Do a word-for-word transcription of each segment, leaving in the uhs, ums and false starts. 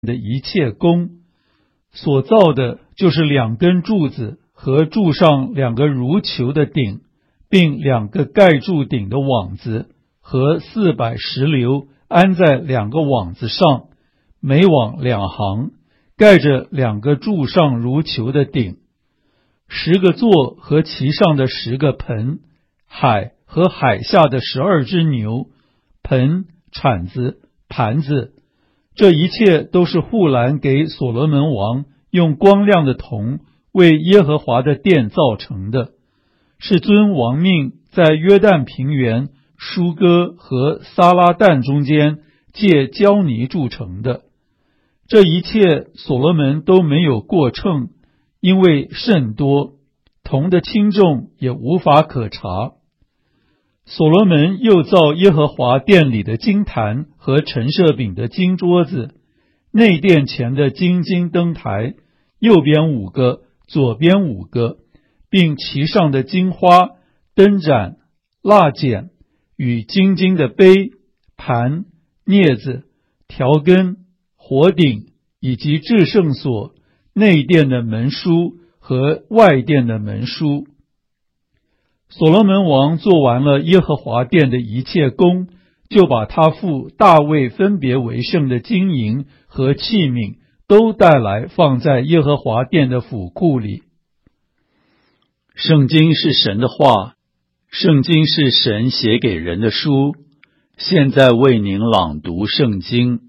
的一切宫，所造的就是两根柱子和柱上两个如球的顶，并两个盖住顶的网子和四百石榴安在两个网子上，每网两行，盖着两个柱上如球的顶。十个座和其上的十个盆，海和海下的十二只牛，盆、铲子、盘子，这一切都是户兰给所罗门王用光亮的铜为耶和华的殿造成的，是遵王命在约旦平原、舒哥和撒拉旦中间借胶泥铸成的。这一切所罗门都没有过秤，因为甚多，铜的轻重也无法可查。所罗门又造耶和华殿里的金坛和陈设饼的金桌子，内殿前的金金灯台，右边五个，左边五个，并其上的金花、灯盏、蜡剪与金金的杯、盘、镊子、调根、火鼎，以及至圣所、内殿的门书和外殿的门书。所罗门王做完了耶和华殿的一切工，就把他父大卫分别为圣的金银和器皿都带来，放在耶和华殿的府库里。 圣经是神的话，圣经是神写给人的书，现在为您朗读圣经。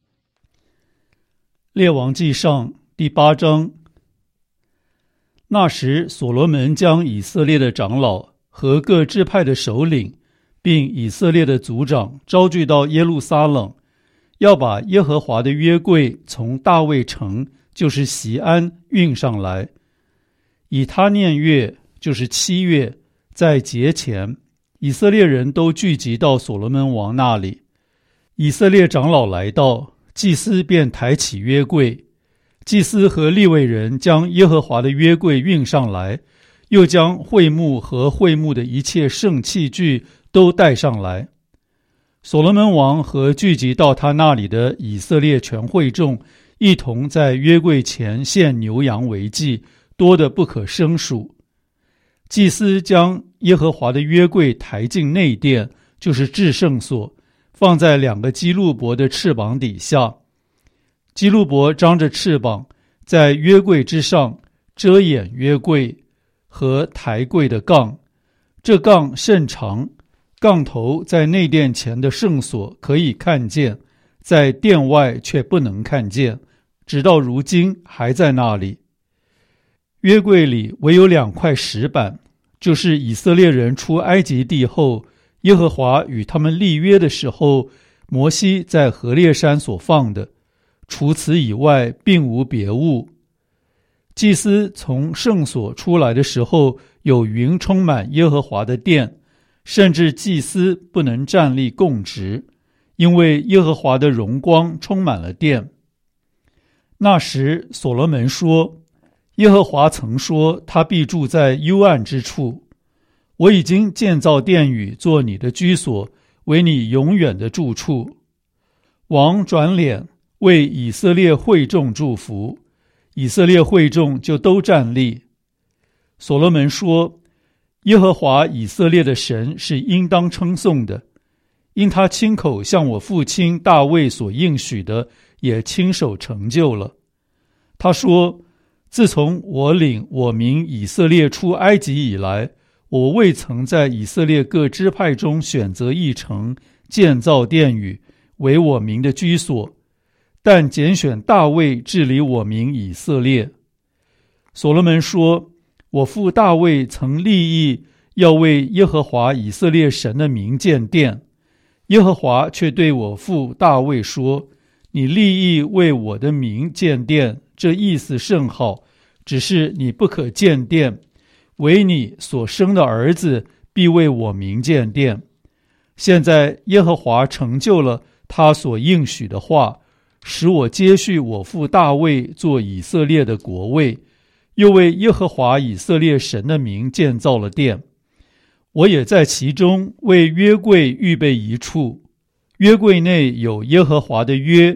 列王纪上第八章。那时所罗门将以色列的长老和各支派的首领，并以色列的族长招聚到耶路撒冷，要把耶和华的约柜从大卫城，就是锡安运上来。以他念月，就是七月，在节前，以色列人都聚集到所罗门王那里。以色列长老来到，祭司便抬起约柜，祭司和利未人将耶和华的约柜运上来，又将会幕和会幕的一切圣器具都带上来。所罗门王和聚集到他那里的以色列全会众，一同在约柜前献牛羊为祭，多得不可胜数。祭司将耶和华的约柜抬进内殿，就是至圣所，放在两个基路伯的翅膀底下。基路伯张着翅膀，在约柜之上遮掩约柜和抬柜的杠。这杠甚长，杠头在内殿前的圣所可以看见，在殿外却不能看见，直到如今还在那里。约柜里唯有两块石板，就是以色列人出埃及地后，耶和华与他们立约的时候，摩西在何烈山所放的，除此以外并无别物。祭司从圣所出来的时候，有云充满耶和华的殿，甚至祭司不能站立供职，因为耶和华的荣光充满了殿。那时所罗门说，耶和华曾说他必住在幽暗之处，我已经建造殿宇做你的居所，为你永远的住处。王转脸为以色列会众祝福，以色列会众就都站立。所罗门说，耶和华以色列的神是应当称颂的，因他亲口向我父亲大卫所应许的，也亲手成就了。他说，自从我领我民以色列出埃及以来，我未曾在以色列各支派中选择一城，建造殿宇，为我民的居所，但拣选大卫治理我民以色列。所罗门说，我父大卫曾立意要为耶和华以色列神的名建殿，耶和华却对我父大卫说，你立意为我的名建殿，这意思甚好，只是你不可建殿，唯你所生的儿子必为我名建殿。现在耶和华成就了他所应许的话，使我接续我父大卫做以色列的国位，又为耶和华以色列神的名建造了殿。我也在其中为约柜预备一处，约柜内有耶和华的约，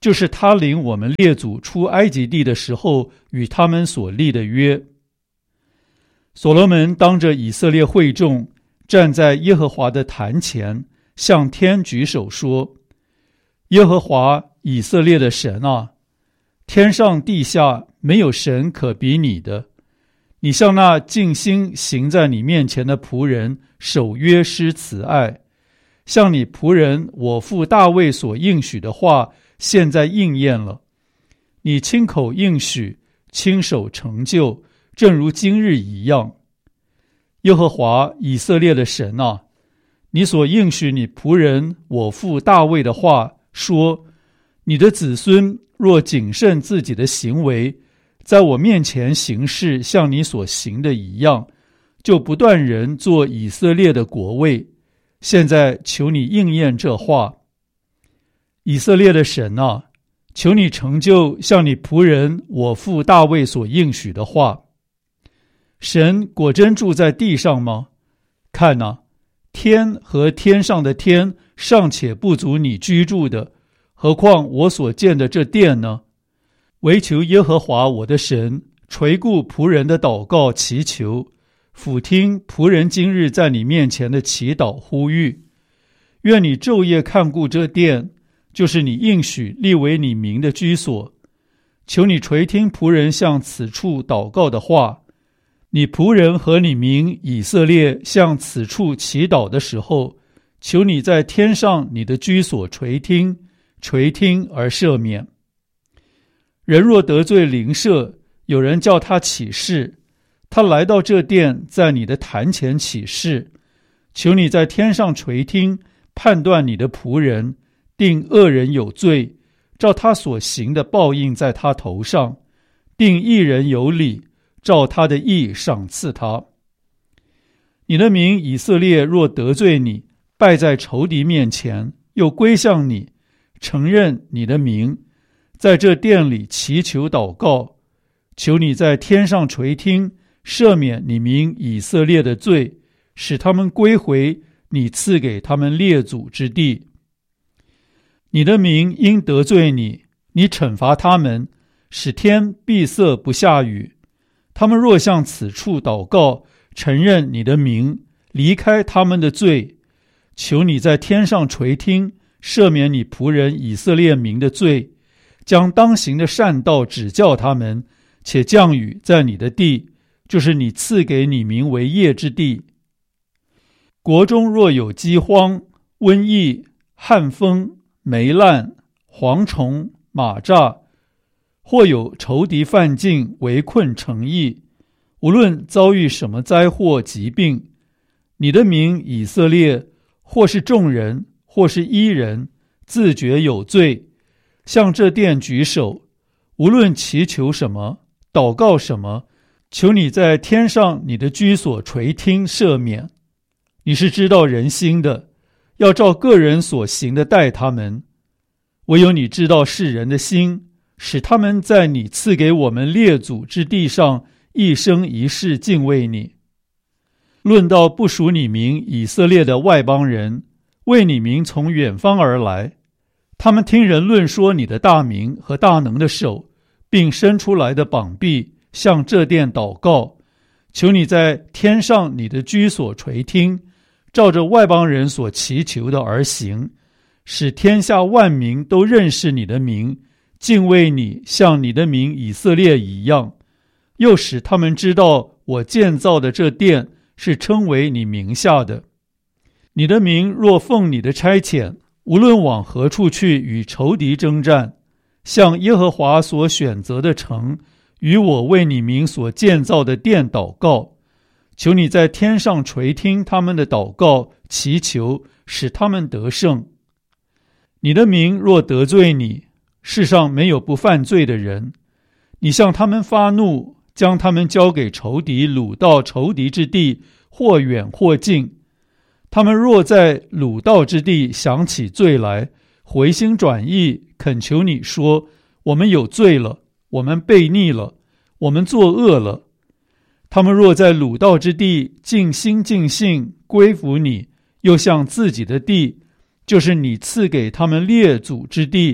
就是他领我们列祖出埃及地的时候与他们所立的约。所罗门当着以色列会众，站在耶和华的坛前，向天举手说：耶和华以色列的神啊，天上地下没有神可比你的。你向那尽心行在你面前的仆人守约施慈爱，向你仆人我父大卫所应许的话现在应验了。你亲口应许，亲手成就，正如今日一样。耶和华以色列的神啊，你所应许你仆人我父大卫的话说，你的子孙若谨慎自己的行为，在我面前行事像你所行的一样，就不断人做以色列的国位。现在求你应验这话。以色列的神啊，求你成就像你仆人我父大卫所应许的话。神果真住在地上吗？看哪，天和天上的天尚且不足你居住的，何况我所建的这殿呢？唯求耶和华我的神垂顾仆人的祷告祈求，俯听仆人今日在你面前的祈祷呼吁。愿你昼夜看顾这殿，就是你应许立为你名的居所。求你垂听仆人向此处祷告的话。你仆人和你民以色列向此处祈祷的时候，求你在天上你的居所垂听，垂听而赦免。人若得罪邻舍，有人叫他起誓，他来到这殿，在你的坛前起誓，求你在天上垂听，判断你的仆人，定恶人有罪，照他所行的报应在他头上，定义人有理，照他的义赏赐他。你的民以色列若得罪你，败在仇敌面前，又归向你，承认你的名，在这殿里祈求祷告，求你在天上垂听，赦免你民以色列的罪，使他们归回你赐给他们列祖之地。你的民因得罪你，你惩罚他们，使天闭塞不下雨。他们若向此处祷告，承认你的名，离开他们的罪，求你在天上垂听，赦免你仆人以色列民的罪，将当行的善道指教他们，且降雨在你的地，就是你赐给你民为业之地。国中若有饥荒、瘟疫、旱风、霉烂、蝗虫、蚂蚱，或有仇敌犯境，围困城邑，无论遭遇什么灾祸疾病，你的民以色列，或是众人，或是一人，自觉有罪，向这殿举手，无论祈求什么，祷告什么，求你在天上你的居所垂听赦免。你是知道人心的，要照个人所行的待他们。唯有你知道世人的心，使他们在你赐给我们列祖之地上一生一世敬畏你。论到不属你名以色列的外邦人，为你名从远方而来，他们听人论说你的大名和大能的手，并伸出来的膀臂，向这殿祷告，求你在天上你的居所垂听，照着外邦人所祈求的而行，使天下万民都认识你的名，敬畏你，像你的名以色列一样，又使他们知道我建造的这殿是称为你名下的。你的名若奉你的差遣，无论往何处去与仇敌征战，向耶和华所选择的城，与我为你名所建造的殿祷告，求你在天上垂听他们的祷告祈求，使他们得胜。你的名若得罪你，世上没有不犯罪的人，你向他们发怒，将他们交给仇敌，掳到仇敌之地，或远或近。他们若在掳到之地想起罪来，回心转意，恳求你说，我们有罪了，我们悖逆了，我们作恶了。他们若在掳到之地尽心尽性归服你，又向自己的地，就是你赐给他们列祖之地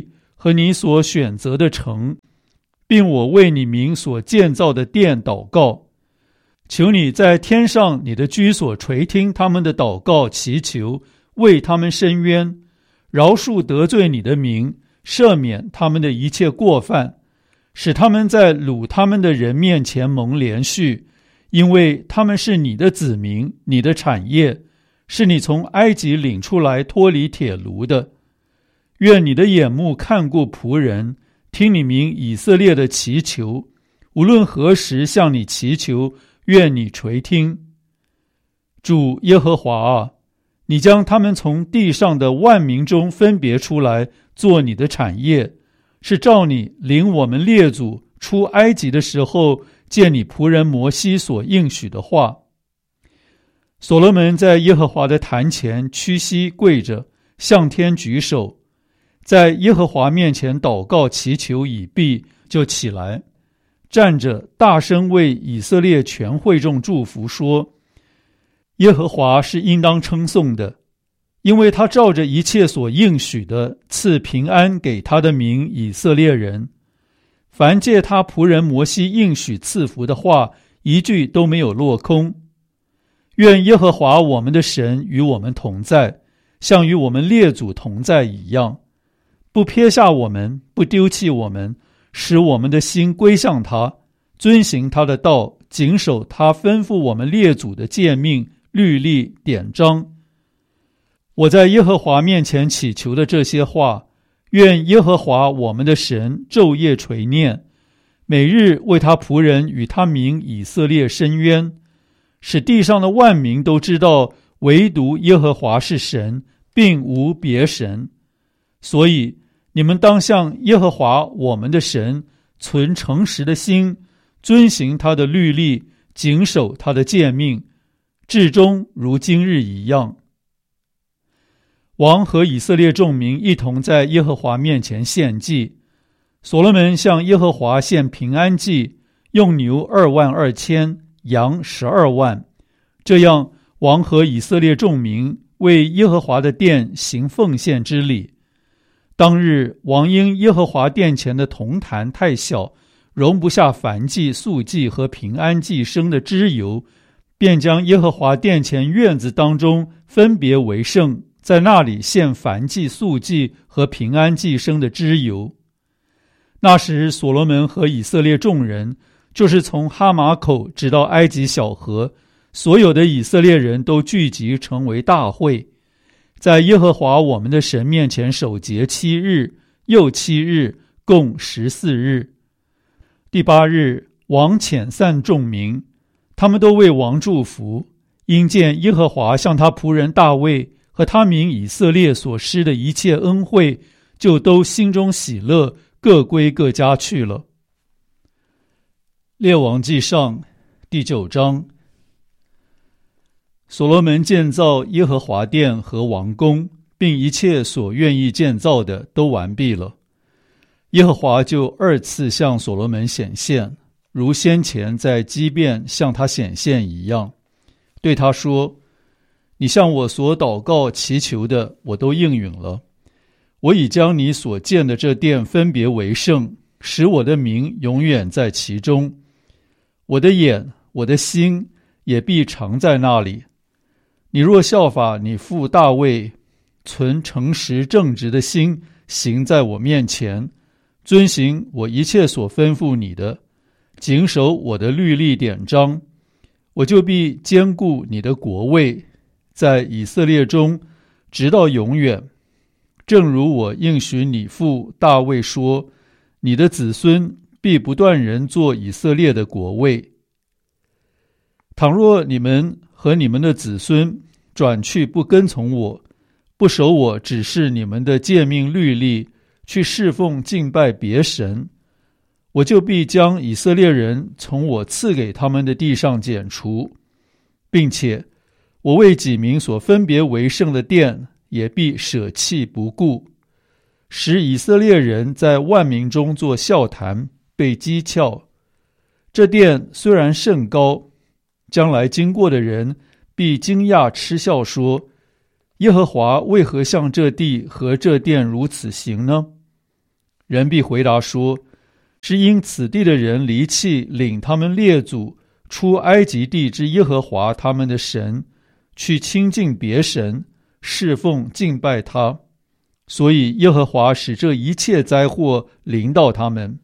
和你所选择的城，并我为你名所建造的殿祷告，求你在天上你的居所垂听他们的祷告祈求，为他们伸冤，饶恕得罪你的名，赦免他们的一切过犯，使他们在掳他们的人面前蒙连续，因为他们是你的子民，你的产业，是你从埃及领出来脱离铁炉的。愿你的眼目看顾仆人，听你名以色列的祈求，无论何时向你祈求，愿你垂听。主耶和华啊，你将他们从地上的万民中分别出来，做你的产业，是照你领我们列祖出埃及的时候，见你仆人摩西所应许的话。所罗门在耶和华的坛前屈膝跪着，向天举手，在耶和华面前祷告祈求已毕，就起来，站着大声为以色列全会众祝福，说：耶和华是应当称颂的，因为他照着一切所应许的，赐平安给他的民以色列人。凡借他仆人摩西应许赐福的话，一句都没有落空。愿耶和华我们的神与我们同在，像与我们列祖同在一样，不撇下我们，不丢弃我们，使我们的心归向他，遵行他的道，谨守他吩咐我们列祖的诫命、律例、典章。我在耶和华面前祈求的这些话，愿耶和华我们的神昼夜垂念，每日为他仆人与他民以色列伸冤，使地上的万民都知道，唯独耶和华是神，并无别神。所以你们当向耶和华我们的神存诚实的心，遵行他的律例，谨守他的诫命，至终如今日一样。王和以色列众民一同在耶和华面前献祭，所罗门向耶和华献平安祭，用牛二万二千，羊十二万。这样，王和以色列众民为耶和华的殿行奉献之礼。当日，王因耶和华殿前的铜坛太小，容不下燔祭、素祭和平安祭生的脂油，便将耶和华殿前院子当中分别为圣，在那里献燔祭、素祭和平安祭生的脂油。那时，所罗门和以色列众人，就是从哈马口直到埃及小河，所有的以色列人都聚集成为大会，在耶和华我们的神面前守节七日，又七日，共十四日。第八日，王遣散众民，他们都为王祝福，因见耶和华向他仆人大卫和他民以色列所施的一切恩惠，就都心中喜乐，各归各家去了。列王纪上第九章。所罗门建造耶和华殿和王宫，并一切所愿意建造的都完毕了。耶和华就二次向所罗门显现，如先前在基遍向他显现一样，对他说：你向我所祷告祈求的，我都应允了。我已将你所建的这殿分别为圣，使我的名永远在其中。我的眼，我的心也必常在那里。你若效法你父大卫，存诚实正直的心，行在我面前，遵行我一切所吩咐你的，谨守我的律例典章，我就必坚固你的国位，在以色列中直到永远。正如我应许你父大卫说，你的子孙必不断人做以色列的国位。倘若你们和你们的子孙转去不跟从我，不守我指示你们的诫命律例，去侍奉敬拜别神，我就必将以色列人从我赐给他们的地上剪除，并且我为己民所分别为圣的殿也必舍弃不顾，使以色列人在万民中做笑谈，被讥诮。这殿虽然甚高，将来经过的人必惊讶嗤笑说，耶和华为何向这地和这殿如此行呢？ 人必回答说，是因此地的人离弃领他们列祖出埃及地之耶和华他们的神，去亲近别神，侍奉敬拜他，所以耶和华使这一切灾祸临到他们。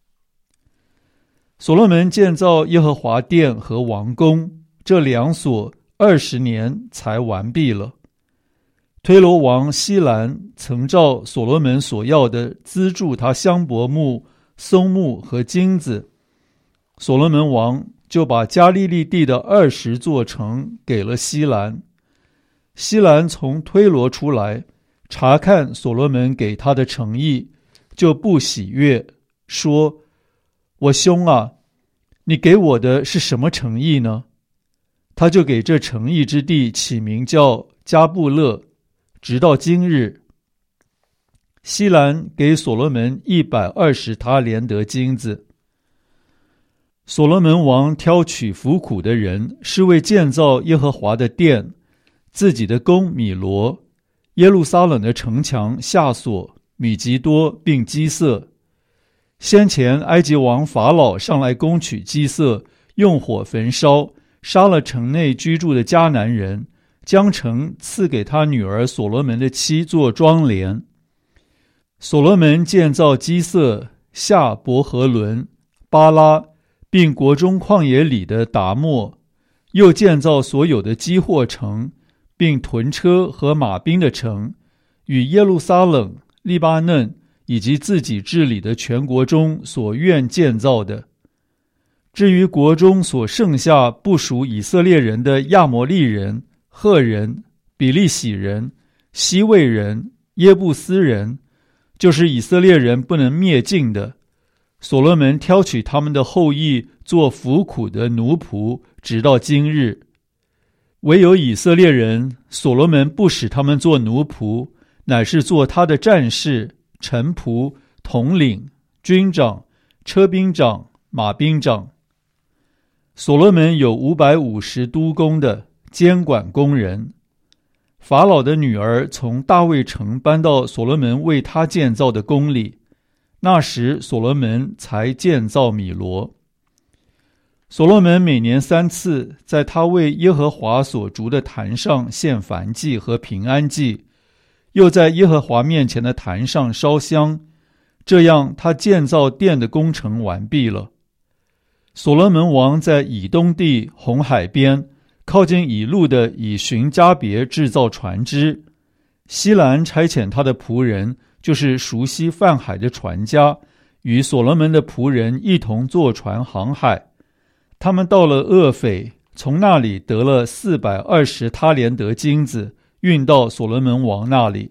所罗门建造耶和华殿和王宫，这两所二十年才完毕了。推罗王希兰曾照所罗门所要的资助他香柏木、松木和金子，所罗门王就把加利利地的二十座城给了希兰。希兰从推罗出来，查看所罗门给他的诚意，就不喜悦，说：我兄啊，你给我的是什么诚意呢？他就给这诚意之地起名叫加布勒，直到今日。希兰给所罗门一百二十他连得金子。所罗门王挑取服苦的人，是为建造耶和华的殿，自己的宫米罗，耶路撒冷的城墙夏索、米吉多并基色。先前埃及王法老上来攻取基色，用火焚烧，杀了城内居住的迦南人，将城赐给他女儿所罗门的妻做庄帘。所罗门建造基色、夏伯和伦、巴拉，并国中旷野里的达莫，又建造所有的基货城，并屯车和马兵的城，与耶路撒冷、利巴嫩以及自己治理的全国中所愿建造的。至于国中所剩下不属以色列人的亚摩利人、赫人、比利洗人、西魏人、耶布斯人，就是以色列人不能灭尽的，所罗门挑取他们的后裔做服苦的奴仆，直到今日。唯有以色列人，所罗门不使他们做奴仆，乃是做他的战士、臣仆、统领、军长、车兵长、马兵长。所罗门有五百五十督工的监管工人。法老的女儿从大卫城搬到所罗门为他建造的宫里，那时所罗门才建造米罗。所罗门每年三次在他为耶和华所筑的坛上献燔祭和平安祭，又在耶和华面前的坛上烧香，这样他建造殿的工程完毕了。所罗门王在以东地红海边靠近以路的以寻加别制造船只，希兰差遣他的仆人，就是熟悉泛海的船家，与所罗门的仆人一同坐船航海。他们到了厄斐，从那里得了四百二十他连得金子，运到所罗门王那里。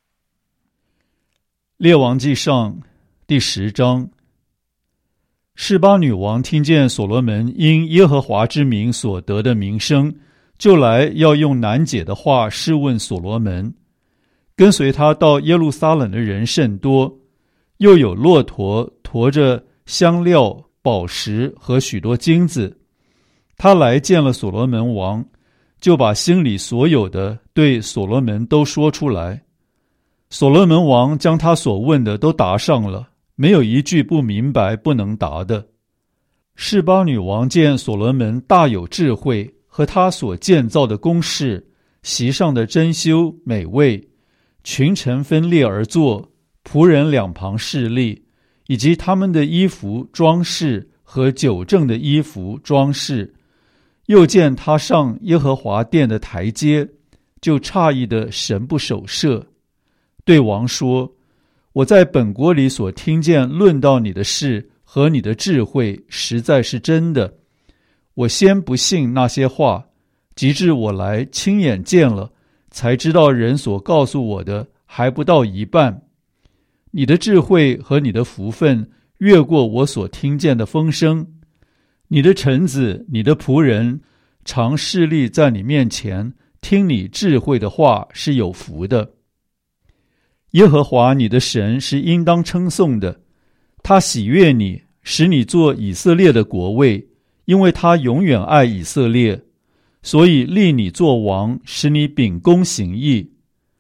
列王记上第十章。示巴女王听见所罗门因耶和华之名所得的名声，就来要用难解的话试问所罗门。跟随他到耶路撒冷的人甚多，又有骆驼驮着香料、宝石和许多金子。他来见了所罗门王，就把心里所有的对所罗门都说出来。所罗门王将他所问的都答上了，没有一句不明白不能答的。示巴女王见所罗门大有智慧，和他所建造的宫室，席上的珍馐美味，群臣分列而坐，仆人两旁侍立，以及他们的衣服装饰和酒政的衣服装饰。又见他上耶和华殿的台阶，就诧异的神不守舍，对王说：我在本国里所听见论到你的事和你的智慧，实在是真的。我先不信那些话，及至我来亲眼见了，才知道人所告诉我的还不到一半。你的智慧和你的福分越过我所听见的风声。你的臣子、你的仆人常侍立在你面前，听你智慧的话是有福的。耶和华你的神是应当称颂的，他喜悦你，使你做以色列的国位，因为他永远爱以色列，所以立你做王，使你秉公行义。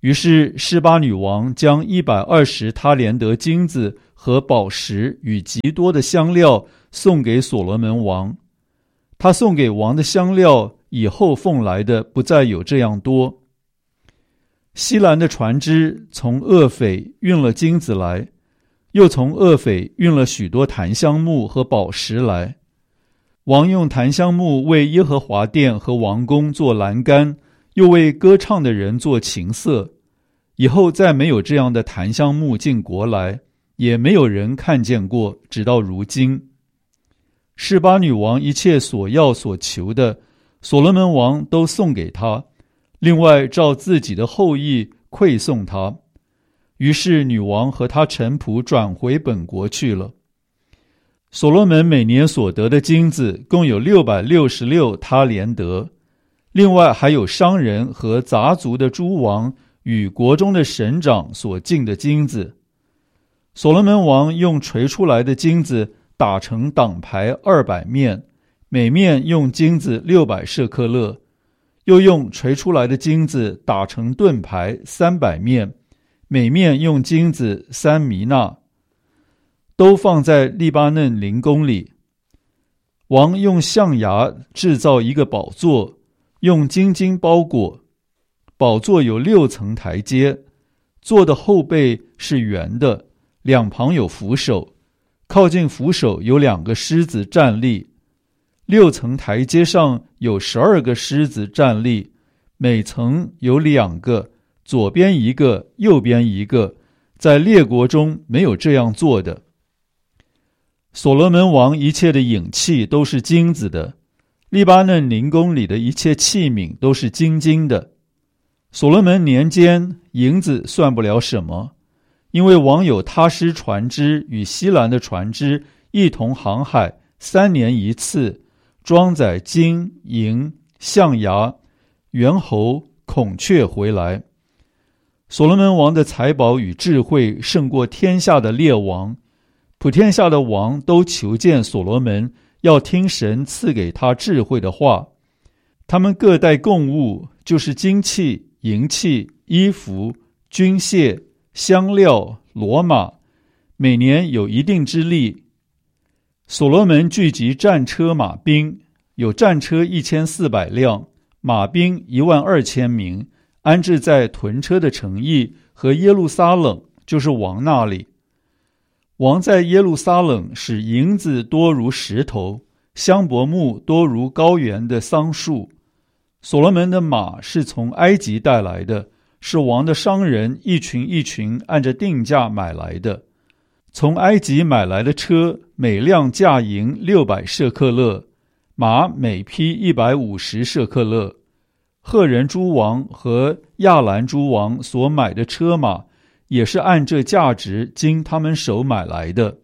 于是示巴女王将一百二十他连得金子和宝石与极多的香料送给所罗门王。他送给王的香料以后奉来的不再有这样多。西兰的船只从厄斐运了金子来，又从厄斐运了许多檀香木和宝石来。王用檀香木为耶和华殿和王宫做栏杆，又为歌唱的人做琴瑟。以后再没有这样的檀香木进国来，也没有人看见过，直到如今。示巴女王一切所要所求的，所罗门王都送给他，另外照自己的后裔馈送他。于是女王和他臣仆转回本国去了。所罗门每年所得的金子共有六百六十六他连得，另外还有商人和杂族的诸王与国中的省长所进的金子。所罗门王用锤出来的金子打成挡牌二百面，每面用金子六百舍克勒，又用锤出来的金子打成盾牌三百面，每面用金子三弥纳，都放在利巴嫩林宫里。王用象牙制造一个宝座，用金金包裹。宝座有六层台阶，座的后背是圆的，两旁有扶手，靠近扶手有两个狮子站立。六层台阶上有十二个狮子站立，每层有两个，左边一个，右边一个，在列国中没有这样做的。所罗门王一切的影器都是金子的，利巴嫩林宫里的一切器皿都是金金的。所罗门年间，银子算不了什么，因为王有他施船只与西兰的船只一同航海，三年一次，装载金银象牙猿猴孔雀回来。所罗门王的财宝与智慧胜过天下的列王，普天下的王都求见所罗门，要听神赐给他智慧的话。他们各带供物，就是金器、银器、衣服、军械、香料、骡马，每年有一定之例。所罗门聚集战车马兵，有战车一千四百辆，马兵一万二千名，安置在屯车的城邑和耶路撒冷，就是王那里。王在耶路撒冷使银子多如石头，香柏木多如高原的桑树。所罗门的马是从埃及带来的，是王的商人一群一群按着定价买来的。从埃及买来的车，每辆价银六百舍克勒，马每匹一百五十舍克勒。赫人诸王和亚兰诸王所买的车马，也是按这价值经他们手买来的。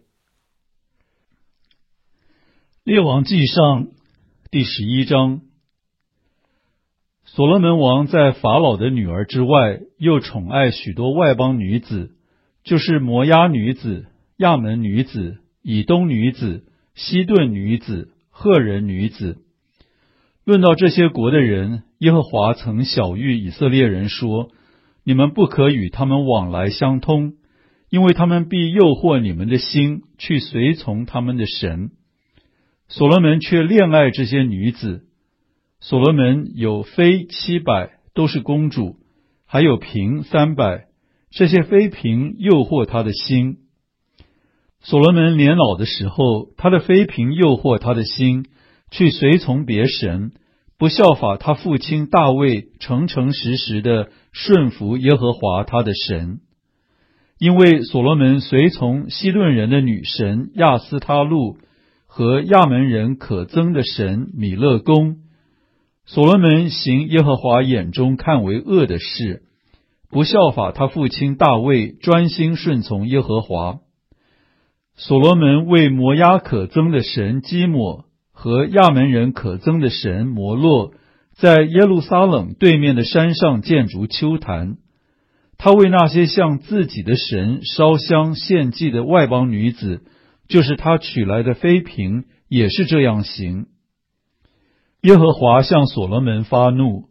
列王纪上第十一章。所罗门王在法老的女儿之外，又宠爱许多外邦女子，就是摩押女子、亚门女子、以东女子、西顿女子、赫人女子。论到这些国的人，耶和华曾晓谕以色列人说，你们不可与他们往来相通，因为他们必诱惑你们的心，去随从他们的神。所罗门却恋爱这些女子。所罗门有妃七百，都是公主，还有嫔三百，这些妃嫔诱惑他的心。所罗门年老的时候，他的妃嫔诱惑他的心，去随从别神，不效法他父亲大卫诚诚实实的顺服耶和华他的神。因为所罗门随从西顿人的女神亚斯他路和亚门人可憎的神米勒公，所罗门行耶和华眼中看为恶的事，不效法他父亲大卫专心顺从耶和华。所罗门为摩押可憎的神基抹和亚门人可憎的神摩洛，在耶路撒冷对面的山上建筑丘坛。他为那些向自己的神烧香献祭的外邦女子，就是他娶来的妃嫔，也是这样行。耶和华向所罗门发怒，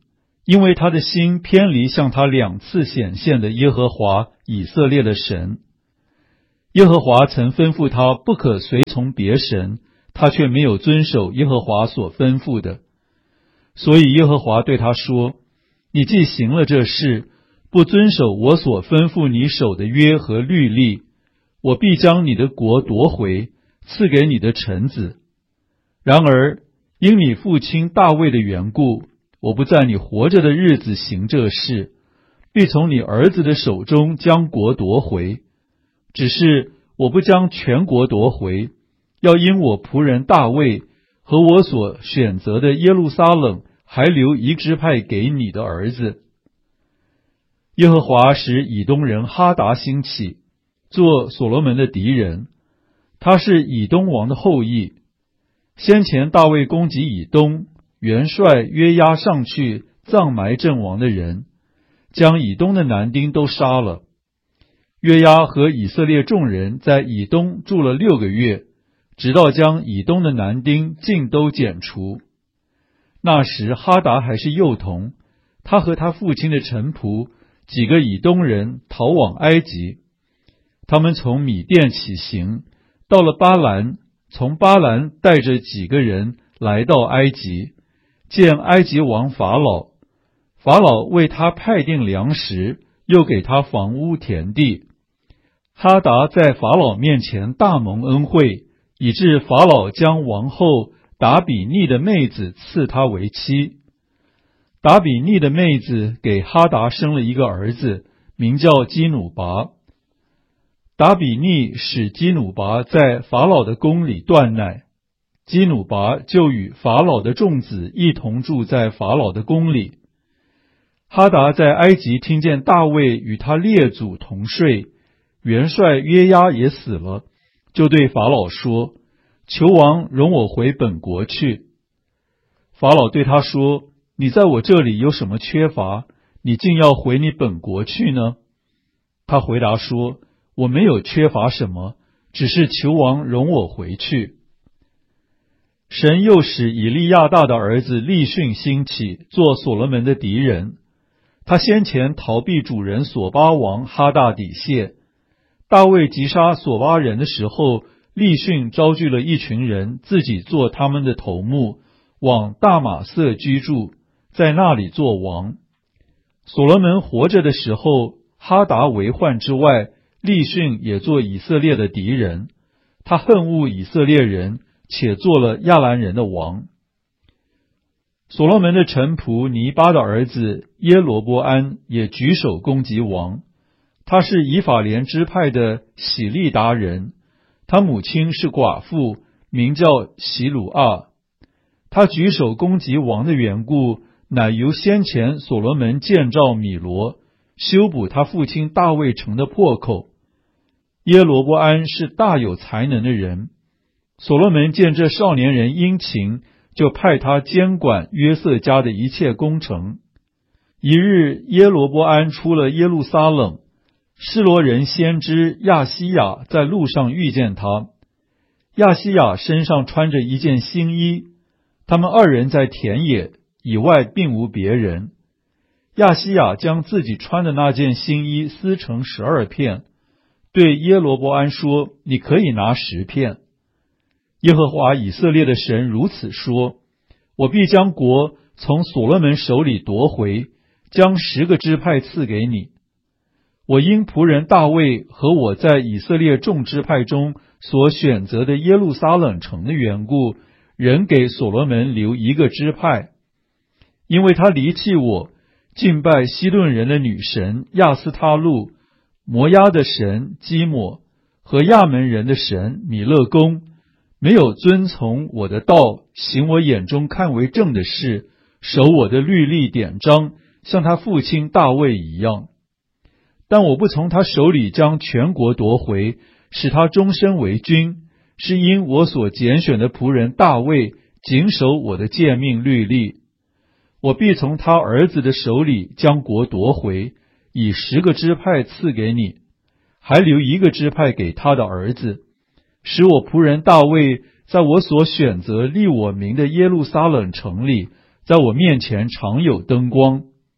因为他的心偏离向他两次显现的耶和华以色列的神。耶和华曾吩咐他不可随从别神，他却没有遵守耶和华所吩咐的。所以耶和华对他说，你既行了这事，不遵守我所吩咐你守的约和律例，我必将你的国夺回，赐给你的臣子。然而因你父亲大卫的缘故，我不在你活着的日子行这事，必从你儿子的手中将国夺回。只是我不将全国夺回，要因我仆人大卫和我所选择的耶路撒冷还留一支派给你的儿子。耶和华使以东人哈达兴起，做所罗门的敌人。他是以东王的后裔。先前大卫攻击以东，元帅约押上去葬埋阵亡的人，将以东的男丁都杀了。约押和以色列众人在以东住了六个月，直到将以东的男丁尽都剪除。那时哈达还是幼童，他和他父亲的臣仆几个以东人逃往埃及。他们从米甸起行，到了巴兰，从巴兰带着几个人来到埃及，见埃及王法老。法老为他派定粮食，又给他房屋田地。哈达在法老面前大蒙恩惠，以致法老将王后达比尼的妹子赐他为妻。达比尼的妹子给哈达生了一个儿子，名叫基努拔。达比尼使基努拔在法老的宫里断奶，基努拔就与法老的众子一同住在法老的宫里。哈达在埃及听见大卫与他列祖同睡，元帅约押也死了，就对法老说，求王容我回本国去。法老对他说，你在我这里有什么缺乏，你竟要回你本国去呢？他回答说，我没有缺乏什么，只是求王容我回去。神又使以利亚大的儿子利逊兴起，做所罗门的敌人。他先前逃避主人索巴王哈大底谢。大卫击杀索巴人的时候，利逊招聚了一群人，自己做他们的头目，往大马色居住，在那里做王。所罗门活着的时候，哈达为患之外，利逊也做以色列的敌人。他恨恶以色列人，且做了亚兰人的王。所罗门的臣仆尼巴的儿子耶罗波安也举手攻击王。他是以法莲支派的喜利达人，他母亲是寡妇，名叫喜鲁阿。他举手攻击王的缘故，乃由先前所罗门建造米罗，修补他父亲大卫城的破口。耶罗波安是大有才能的人，所罗门见这少年人殷勤，就派他监管约瑟家的一切工程。一日，耶罗波安出了耶路撒冷，示罗人先知亚西亚在路上遇见他。亚西亚身上穿着一件新衣，他们二人在田野，以外并无别人。亚西亚将自己穿的那件新衣撕成十二片，对耶罗波安说，你可以拿十片。耶和华以色列的神如此说，我必将国从所罗门手里夺回，将十个支派赐给你。我因仆人大卫和我在以色列众支派中所选择的耶路撒冷城的缘故，仍给所罗门留一个支派。因为他离弃我，敬拜西顿人的女神亚斯他路，摩押的神基抹和亚门人的神米勒公，没有遵从我的道，行我眼中看为正的事，守我的律例典章，像他父亲大卫一样。但我不从他手里将全国夺回，使他终身为君，是因我所拣选的仆人大卫谨守我的诫命律例。我必从他儿子的手里将国夺回，以十个支派赐给你，还留一个支派给他的儿子，使我仆人大卫在我所选择立我名的耶路撒冷城里，在我面前常有灯光。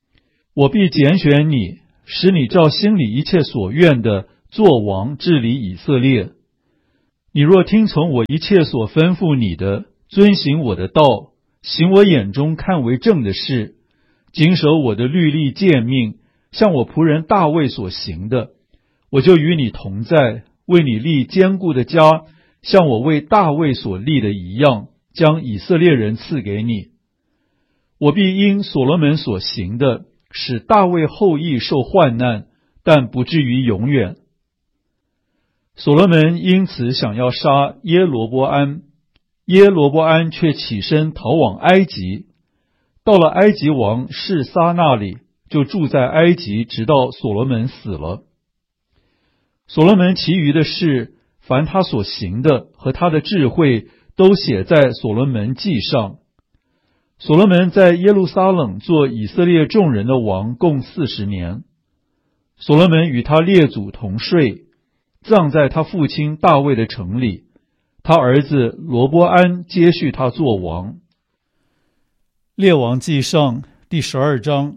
我必拣选你，使你照心里一切所愿的作王治理以色列。你若听从我一切所吩咐你的，遵行我的道，行我眼中看为正的事，谨守我的律例诫命，像我仆人大卫所行的，我就与你同在，为你立坚固的家，像我为大卫所立的一样，将以色列人赐给你。我必因所罗门所行的，使大卫后裔受患难，但不至于永远。所罗门因此想要杀耶罗波安，耶罗波安却起身逃往埃及，到了埃及王示撒那里，就住在埃及，直到所罗门死了。所罗门其余的事，凡他所行的和他的智慧，都写在所罗门记上。所罗门在耶路撒冷做以色列众人的王，共四十年。所罗门与他列祖同睡，葬在他父亲大卫的城里，他儿子罗波安接续他做王。列王记上第十二章。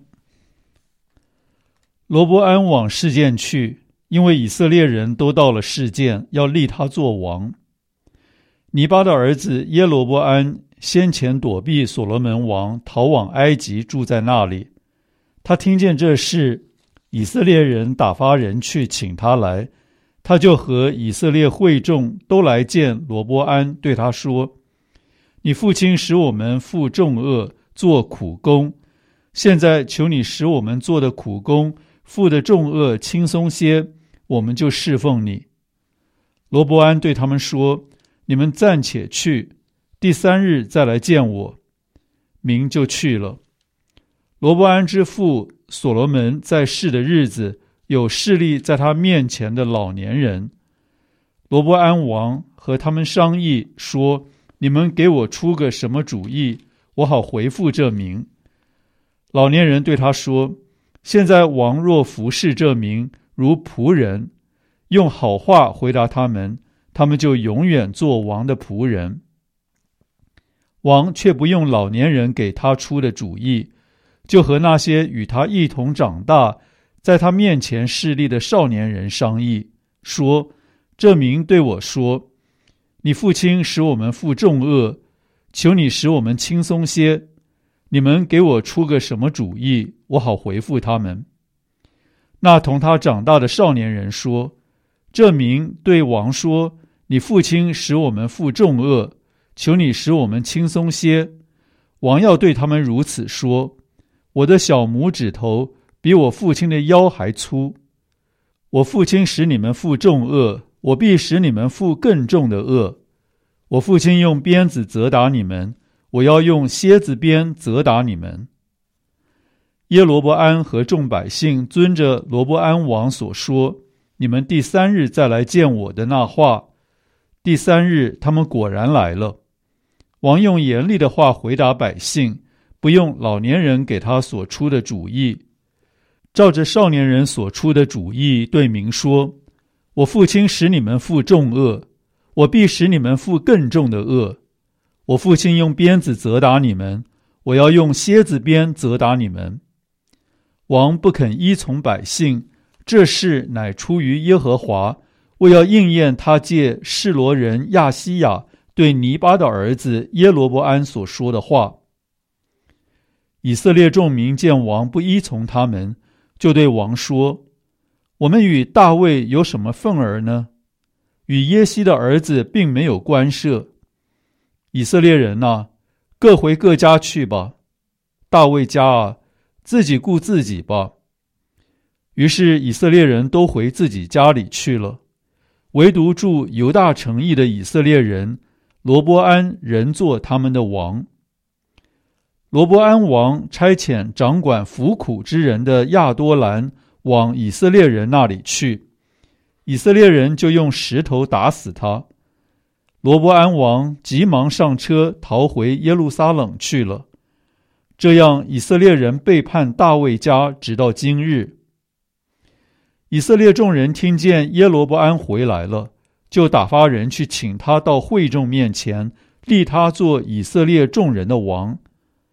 罗波安往示剑去，因为以色列人都到了示剑，要立他做王。尼巴的儿子耶罗波安先前躲避所罗门王，逃往埃及，住在那里。他听见这事，以色列人打发人去请他来，他就和以色列会众都来见罗波安，对他说：你父亲使我们负重恶，做苦工，现在求你使我们做的苦工，负的重恶轻松些，我们就侍奉你。罗波安对他们说：你们暂且去，第三日再来见我。民就去了。罗波安之父所罗门在世的日子，有势力在他面前的老年人。罗波安王和他们商议说：你们给我出个什么主意，我好回复这民。老年人对他说：现在王若服侍这民如仆人，用好话回答他们，他们就永远做王的仆人。王却不用老年人给他出的主意，就和那些与他一同长大，在他面前势力的少年人商议，说：这民对我说：你父亲使我们负重恶，求你使我们轻松些，你们给我出个什么主意，我好回复他们。那同他长大的少年人说：这民对王说：你父亲使我们负重恶，求你使我们轻松些。王要对他们如此说：我的小拇指头比我父亲的腰还粗。我父亲使你们负重恶，我必使你们负更重的恶。我父亲用鞭子责打你们，我要用蝎子鞭责打你们。耶罗波安和众百姓遵着罗波安王所说，你们第三日再来见我的那话，第三日他们果然来了。王用严厉的话回答百姓，不用老年人给他所出的主意，照着少年人所出的主意对民说：我父亲使你们负重恶，我必使你们负更重的恶。我父亲用鞭子责打你们，我要用蝎子鞭责打你们。王不肯依从百姓，这事乃出于耶和华，为要应验他借示罗人亚西亚对尼巴的儿子耶罗波安所说的话。以色列众民见王不依从他们，就对王说：我们与大卫有什么份儿呢？与耶西的儿子并没有关涉。以色列人啊，各回各家去吧。大卫家啊，自己顾自己吧。于是以色列人都回自己家里去了，唯独住犹大城邑的以色列人，罗波安仍做他们的王。罗波安王差遣掌管服苦之人的亚多兰往以色列人那里去，以色列人就用石头打死他。罗波安王急忙上车逃回耶路撒冷去了。这样以色列人背叛大卫家，直到今日。以色列众人听见耶罗波安回来了，就打发人去请他到会众面前，立他做以色列众人的王。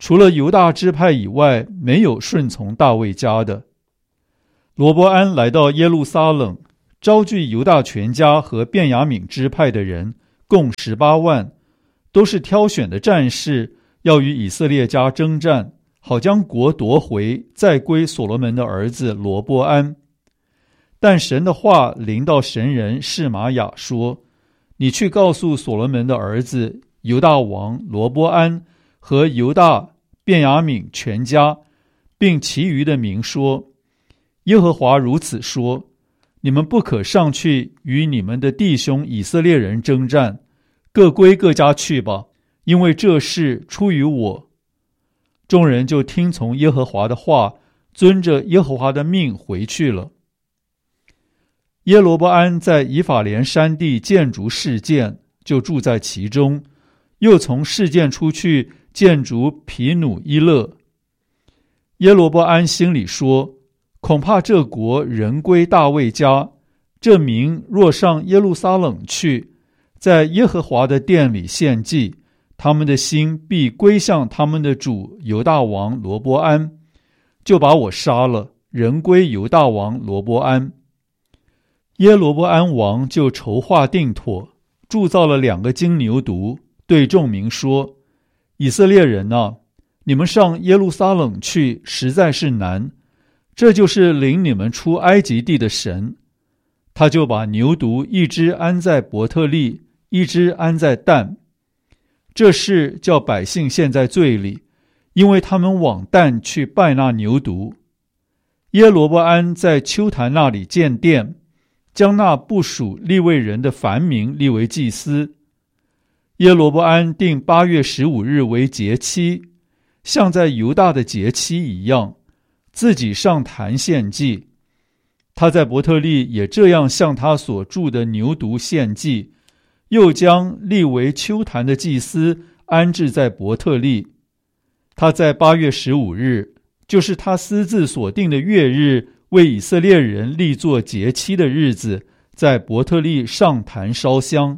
除了犹大支派以外，没有顺从大卫家的。罗波安来到耶路撒冷，招聚犹大全家和便雅悯支派的人，共十八万，都是挑选的战士，要与以色列家征战，好将国夺回，再归所罗门的儿子罗波安。但神的话临到神人示玛雅说：你去告诉所罗门的儿子犹大王罗波安和犹大便雅悯全家，并其余的民说：耶和华如此说，你们不可上去与你们的弟兄以色列人征战，各归各家去吧，因为这事出于我。众人就听从耶和华的话，遵着耶和华的命回去了。耶罗波安在以法莲山地建筑示剑，就住在其中，又从示剑出去建筑毗努伊勒。耶罗波安心里说：恐怕这国人归大卫家，这民若上耶路撒冷去，在耶和华的殿里献祭，他们的心必归向他们的主犹大王罗波安，就把我杀了，人归犹大王罗波安。耶罗波安王就筹划定妥，铸造了两个金牛犊，对众民说：以色列人啊，你们上耶路撒冷去实在是难，这就是领你们出埃及地的神。他就把牛犊一只安在伯特利，一只安在但。这事叫百姓陷在罪里，因为他们往但去拜那牛犊。耶罗波安在丘坛那里建殿，将那不属利未人的凡民立为祭司。耶罗波安定八月十五日为节期，像在犹大的节期一样，自己上坛献祭。他在伯特利也这样向他所铸的牛犊献祭，又将立为丘坛的祭司安置在伯特利。他在八月十五日，就是他私自所定的月日，为以色列人立作节期的日子，在伯特利上坛烧香。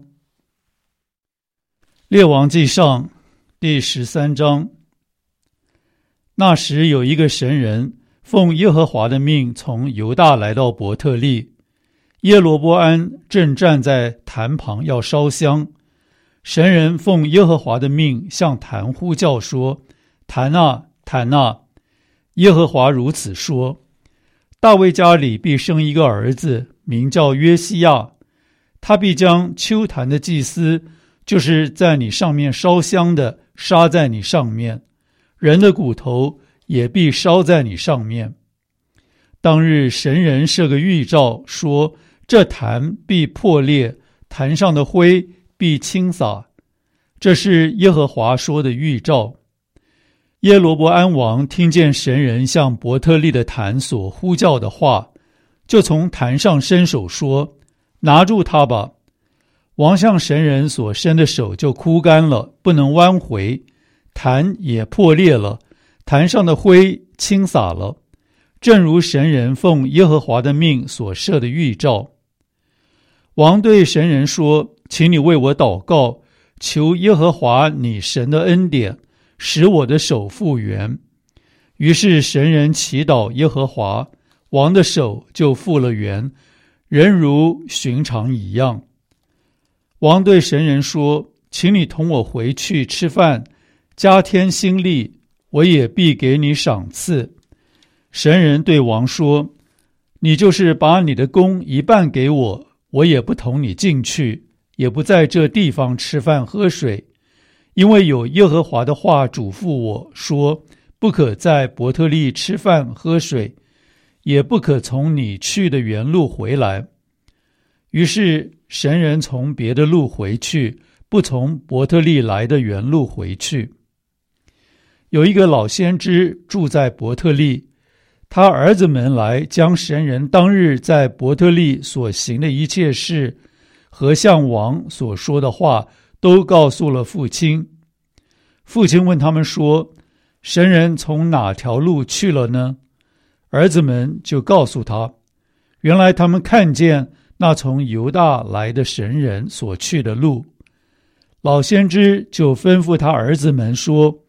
列王纪上第十三章。那时有一个神人，奉耶和华的命，从犹大来到伯特利。耶罗波安正站在坛旁要烧香，神人奉耶和华的命向坛呼叫说：坛啊，坛啊！耶和华如此说：大卫家里必生一个儿子，名叫约西亚，他必将丘坛的祭司，就是在你上面烧香的，杀在你上面，人的骨头也必烧在你上面。当日神人设个预兆，说这坛必破裂，坛上的灰必倾洒。这是耶和华说的预兆。耶罗波安王听见神人向伯特利的坛所呼叫的话，就从坛上伸手说：拿住他吧。王向神人所伸的手就枯干了，不能弯回，坛也破裂了，坛上的灰倾洒了，正如神人奉耶和华的命所设的预兆。王对神人说：请你为我祷告，求耶和华你神的恩典，使我的手复原。于是神人祈祷耶和华，王的手就复了原，人如寻常一样。王对神人说：请你同我回去吃饭，加添心力，我也必给你赏赐。神人对王说：你就是把你的工一半给我，我也不同你进去，也不在这地方吃饭喝水，因为有耶和华的话嘱咐我说：不可在伯特利吃饭喝水，也不可从你去的原路回来。于是神人从别的路回去，不从伯特利来的原路回去。有一个老先知住在伯特利，他儿子们来将神人当日在伯特利所行的一切事和向王所说的话都告诉了父亲。父亲问他们说：神人从哪条路去了呢？儿子们就告诉他，原来他们看见那从犹大来的神人所去的路。老先知就吩咐他儿子们说：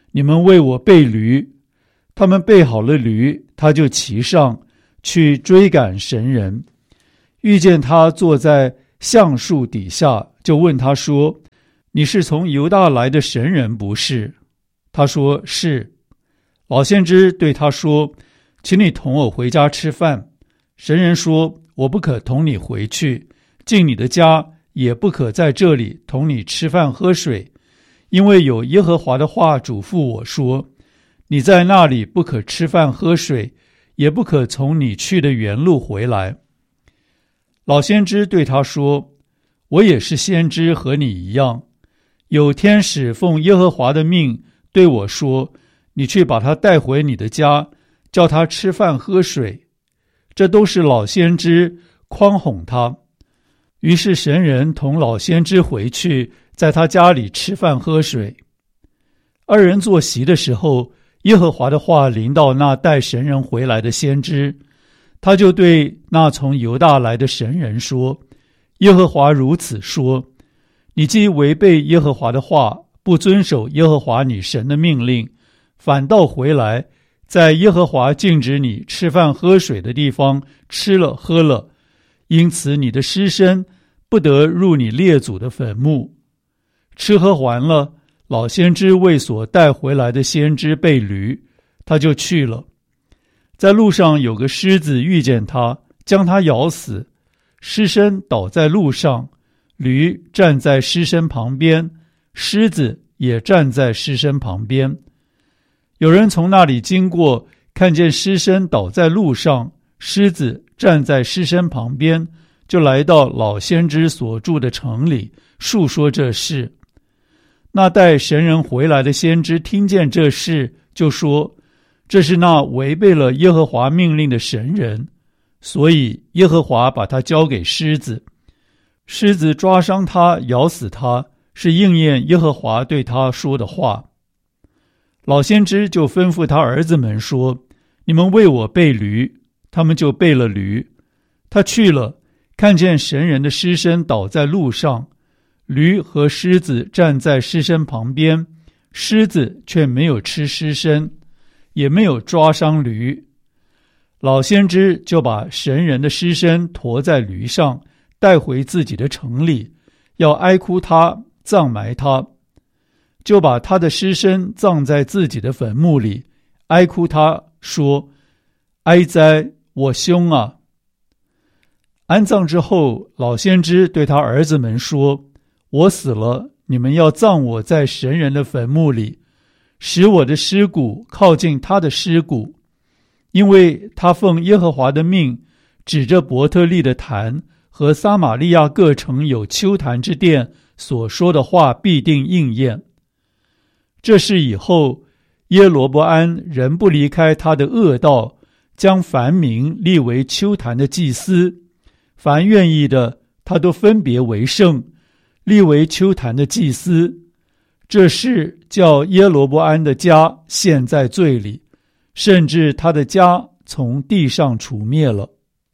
你们为我备驴。他们备好了驴，他就骑上去追赶神人，遇见他坐在橡树底下，就问他说：你是从犹大来的神人不是？他说是。老先知对他说：请你同我回家吃饭。神人说：我不可同你回去，进你的家，也不可在这里同你吃饭喝水，因为有耶和华的话嘱咐我说：你在那里不可吃饭喝水，也不可从你去的原路回来。老先知对他说：我也是先知，和你一样。有天使奉耶和华的命对我说：你去把他带回你的家，叫他吃饭喝水。这都是老先知诓哄他。于是神人同老先知回去，在他家里吃饭喝水。二人坐席的时候，耶和华的话临到那带神人回来的先知，他就对那从犹大来的神人说：耶和华如此说，你既违背耶和华的话，不遵守耶和华你神的命令，反倒回来，在耶和华禁止你吃饭喝水的地方吃了喝了，因此你的尸身不得入你列祖的坟墓。吃喝完了，老先知为所带回来的先知备驴，他就去了。在路上有个狮子遇见他，将他咬死，尸身倒在路上，驴站在尸身旁边，狮子也站在尸身旁边。有人从那里经过，看见尸身倒在路上，狮子站在尸身旁边，就来到老先知所住的城里，述说这事。那带神人回来的先知听见这事，就说：这是那违背了耶和华命令的神人，所以耶和华把他交给狮子。狮子抓伤他，咬死他，是应验耶和华对他说的话。老先知就吩咐他儿子们说：你们为我备驴。他们就备了驴。他去了，看见神人的尸身倒在路上，驴和狮子站在尸身旁边，狮子却没有吃尸身，也没有抓伤驴。老先知就把神人的尸身驮在驴上，带回自己的城里，要哀哭他，葬埋他。就把他的尸身葬在自己的坟墓里，哀哭他，说：哀哉，我兄啊！安葬之后，老先知对他儿子们说：我死了，你们要葬我在神人的坟墓里，使我的尸骨靠近他的尸骨，因为他奉耶和华的命，指着伯特利的坛和撒玛利亚各城有丘坛之殿所说的话必定应验。这事以后，耶罗伯安仍不离开他的恶道，将凡民立为丘坛的祭司，凡愿意的，他都分别为圣，立为丘坛的祭司。这事叫耶罗伯安的家陷在罪里，甚至他的家从地上除灭了。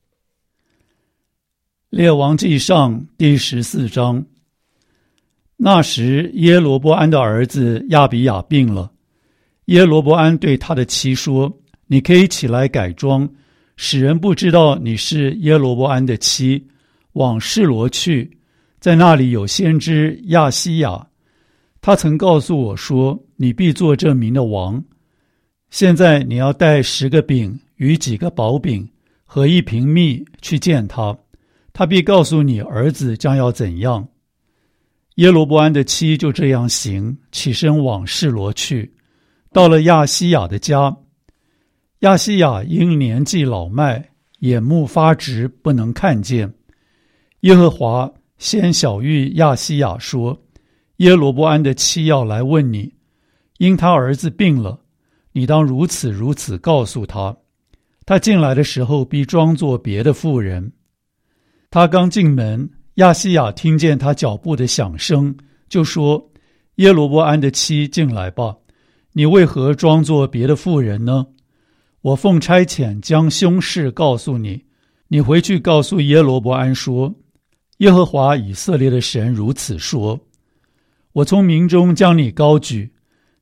列王纪上第十四章。那时耶罗伯安的儿子亚比亚病了，耶罗伯安对他的妻说：你可以起来改装，使人不知道你是耶罗伯安的妻，往示罗去，在那里有先知亚西亚，他曾告诉我说，你必做这民的王。现在你要带十个饼与几个薄饼和一瓶蜜去见他，他必告诉你儿子将要怎样。耶罗伯安的妻就这样行，起身往示罗去，到了亚西亚的家。亚西亚因年纪老迈，眼目发直，不能看见。耶和华先晓谕亚西亚说：耶罗伯安的妻要来问你，因他儿子病了，你当如此如此告诉他。他进来的时候必装作别的妇人。他刚进门，亚西亚听见他脚步的响声，就说：耶罗伯安的妻进来吧，你为何装作别的妇人呢？我奉差遣将凶事告诉你，你回去告诉耶罗伯安说：耶和华以色列的神如此说：我从民中将你高举，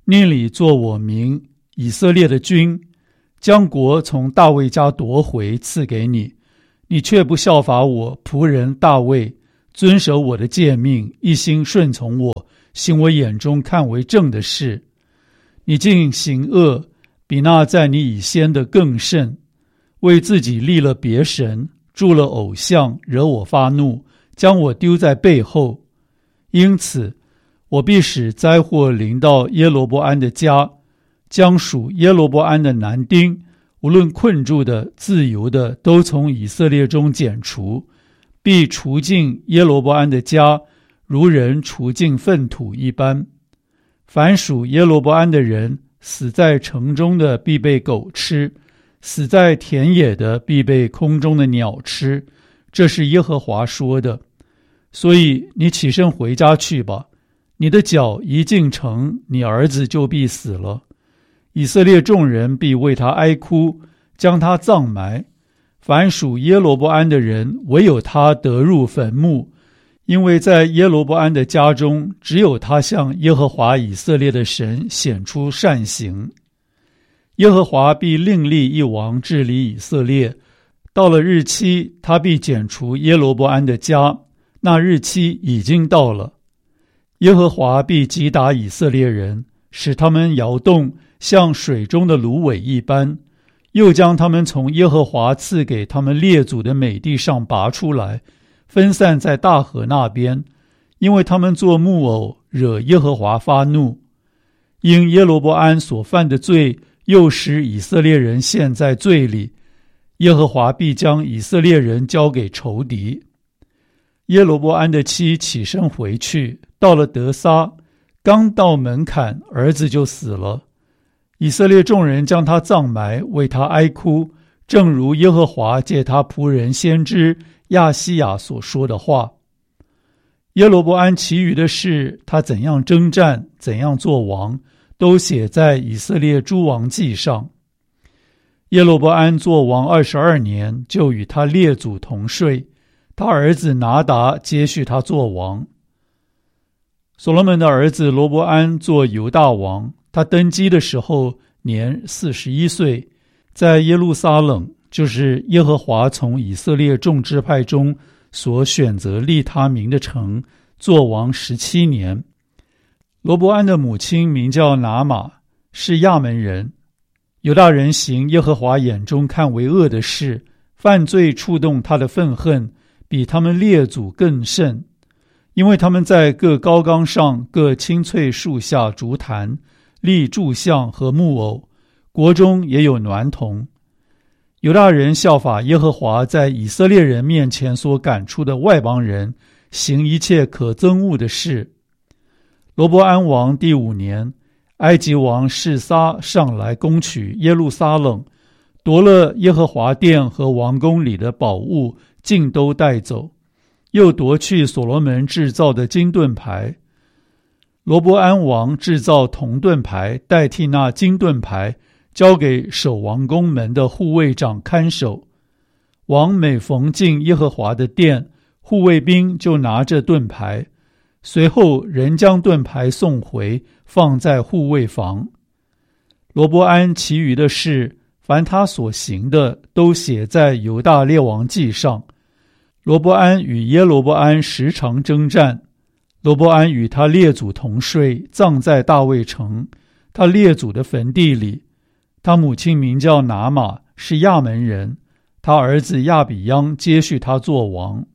宁里做我民以色列的君，将国从大卫家夺回赐给你，你却不效法我仆人大卫，遵守我的诫命，一心顺从我，行我眼中看为正的事。你竟行恶，比那在你以先的更甚，为自己立了别神，铸了偶像，惹我发怒，将我丢在背后。因此我必使灾祸临到耶罗波安的家，将属耶罗波安的男丁，无论困住的自由的，都从以色列中剪除，必除尽耶罗波安的家，如人除尽粪土一般。凡属耶罗波安的人，死在城中的必被狗吃，死在田野的必被空中的鸟吃，这是耶和华说的。所以你起身回家去吧，你的脚一进城，你儿子就必死了。以色列众人必为他哀哭，将他葬埋。凡属耶罗波安的人，唯有他得入坟墓，因为在耶罗波安的家中，只有他向耶和华以色列的神显出善行。耶和华必另立一王治理以色列，到了日期，他必剪除耶罗波安的家，那日期已经到了。耶和华必击打以色列人，使他们摇动，像水中的芦苇一般，又将他们从耶和华赐给他们列祖的美地上拔出来，分散在大河那边，因为他们做木偶，惹耶和华发怒。因耶罗波安所犯的罪，又使以色列人陷在罪里，耶和华必将以色列人交给仇敌。耶罗波安的妻起身回去，到了得撒，刚到门槛，儿子就死了。以色列众人将他葬埋，为他哀哭，正如耶和华借他仆人先知亚西亚所说的话。耶罗波安其余的事，他怎样征战，怎样做王，都写在以色列诸王记上。耶罗波安做王二十二年，就与他列祖同睡，他儿子拿达接续他做王。所罗门的儿子罗波安做犹大王，他登基的时候年四十一岁，在耶路撒冷，就是耶和华从以色列众支派中所选择立他名的城，做王十七年。罗波安的母亲名叫拿玛，是亚门人。犹大人行耶和华眼中看为恶的事，犯罪触动他的愤恨，比他们列祖更甚，因为他们在各高冈上、各青翠树下筑坛，立柱像和木偶，国中也有娈童。犹大人效法耶和华在以色列人面前所赶出的外邦人，行一切可憎恶的事。罗波安王第五年，埃及王示撒上来攻取耶路撒冷，夺了耶和华殿和王宫里的宝物，尽都带走，又夺去所罗门制造的金盾牌。罗波安王制造铜盾牌，代替那金盾牌，交给守王宫门的护卫长看守。王每逢进耶和华的殿，护卫兵就拿着盾牌，随后人将盾牌送回，放在护卫房。罗波安其余的事，凡他所行的，都写在犹大列王记上。罗波安与耶罗波安时常征战，罗波安与他列祖同睡，葬在大卫城，他列祖的坟地里。他母亲名叫拿玛，是亚门人，他儿子亚比央接续他做王。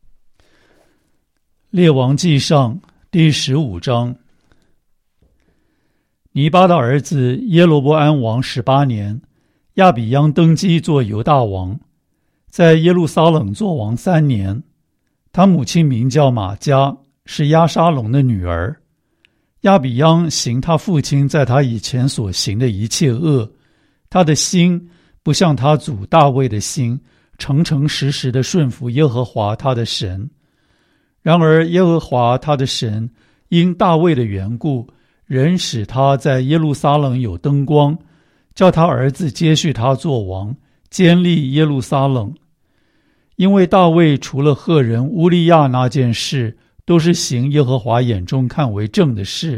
列王记上第十五章。尼巴的儿子耶罗波安王十八年，亚比央登基做犹大王，在耶路撒冷做王三年。他母亲名叫玛迦，是押沙龙的女儿。亚比央行他父亲在他以前所行的一切恶，他的心不像他祖大卫的心，诚诚实实的顺服耶和华他的神。然而耶和华他的神因大卫的缘故，仍使他在耶路撒冷有灯光，叫他儿子接续他做王，坚立耶路撒冷。因为大卫除了赫人乌利亚那件事，都是行耶和华眼中看为正的事，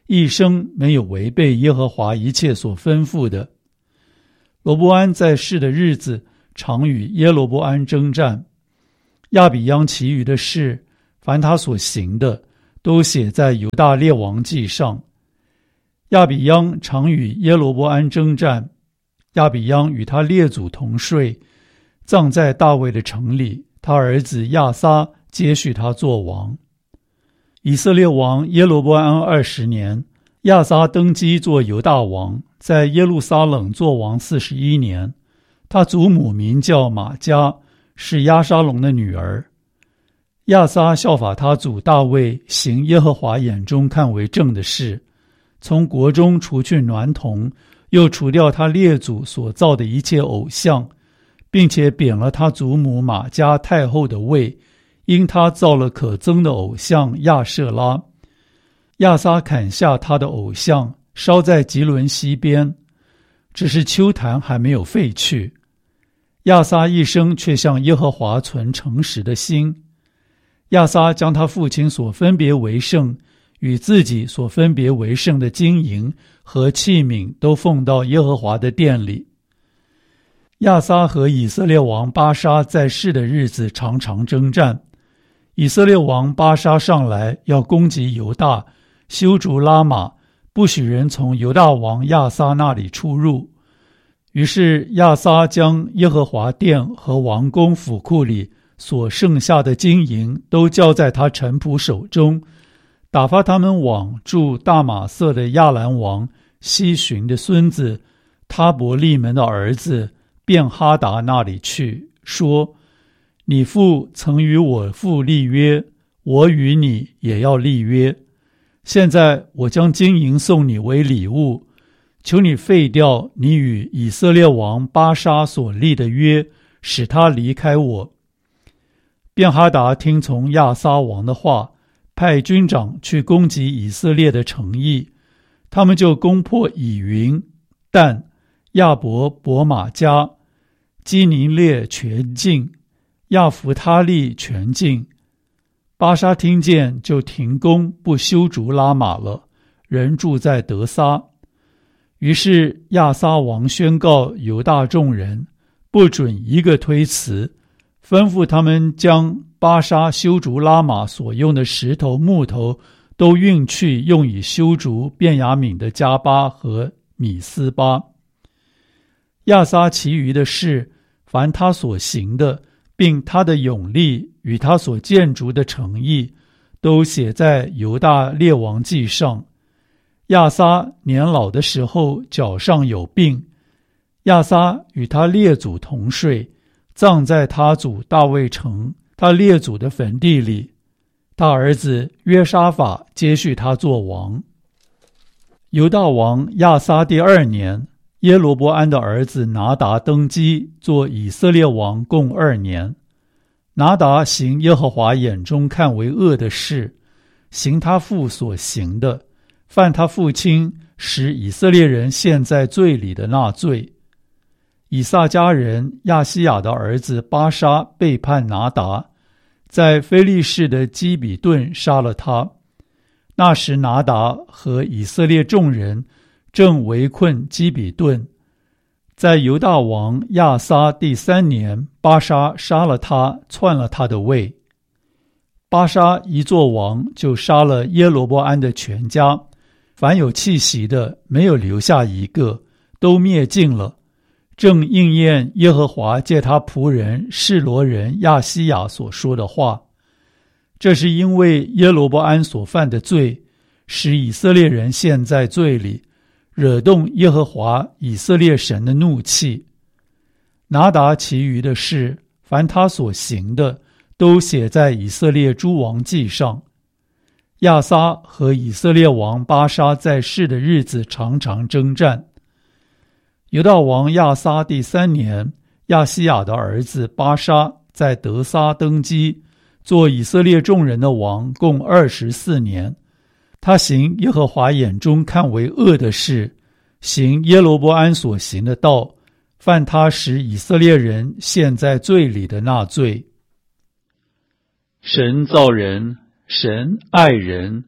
一生没有违背耶和华一切所吩咐的。罗波安在世的日子，常与耶罗波安征战。亚比央其余的事，凡他所行的，都写在犹大列王记上。亚比央常与耶罗波安征战，亚比央与他列祖同睡，葬在大卫的城里，他儿子亚撒接续他作王。以色列王耶罗波安二十年，亚撒登基做犹大王，在耶路撒冷作王四十一年。他祖母名叫玛迦，是押沙龙的女儿。亚撒效法他祖大卫，行耶和华眼中看为正的事，从国中除去娈童，又除掉他列祖所造的一切偶像，并且贬了他祖母玛迦太后的位，因他造了可憎的偶像亚舍拉。亚撒砍下他的偶像，烧在吉伦西边，只是丘坛还没有废去。亚撒一生却向耶和华存诚实的心。亚撒将他父亲所分别为圣与自己所分别为圣的金银和器皿都奉到耶和华的殿里。亚撒和以色列王巴沙在世的日子常常征战。以色列王巴沙上来要攻击犹大，修筑拉玛，不许人从犹大王亚撒那里出入。于是亚撒将耶和华殿和王宫府库里所剩下的金银都交在他臣仆手中，打发他们往住大马色的亚兰王西寻的孙子他伯利门的儿子便哈达那里去，说：你父曾与我父立约，我与你也要立约。现在我将金银送你为礼物，求你废掉你与以色列王巴沙所立的约，使他离开我。便哈达听从亚撒王的话，派军长去攻击以色列的城邑，他们就攻破以云、但、亚伯伯玛迦、基尼列全境，亚弗他利全境。巴沙听见，就停工，不修筑拉玛了，人住在德撒。于是亚撒王宣告犹大众人，不准一个推辞，吩咐他们将巴沙修筑拉玛所用的石头木头都运去，用以修筑便雅悯的加巴和米斯巴。亚撒其余的事，凡他所行的，并他的勇力与他所建筑的城邑，都写在犹大列王记上。亚撒年老的时候，脚上有病。亚撒与他列祖同睡，葬在他祖大卫城他列祖的坟地里。他儿子约沙法接续他做王。犹大王亚撒第二年，耶罗波安的儿子拿达登基，做以色列王共二年。拿达行耶和华眼中看为恶的事，行他父所行的，犯他父亲使以色列人陷在罪里的那罪。以撒家人亚西亚的儿子巴沙背叛拿达，在非利士的基比顿杀了他。那时拿达和以色列众人正围困基比顿。在犹大王亚撒第三年，巴沙杀了他，篡了他的位。巴沙一作王，就杀了耶罗波安的全家，凡有气息的，没有留下一个，都灭尽了。正应验耶和华借他仆人示罗人亚西亚所说的话。这是因为耶罗波安所犯的罪，使以色列人陷在罪里，惹动耶和华以色列神的怒气。拿达其余的事，凡他所行的，都写在以色列诸王记上。亚撒和以色列王巴沙在世的日子常常征战。犹大王亚撒第三年，亚西亚的儿子巴沙在德撒登基，做以色列众人的王，共二十四年。他行耶和华眼中看为恶的事，行耶罗波安所行的道，犯他使以色列人陷在罪里的那罪。 神造人，神爱人，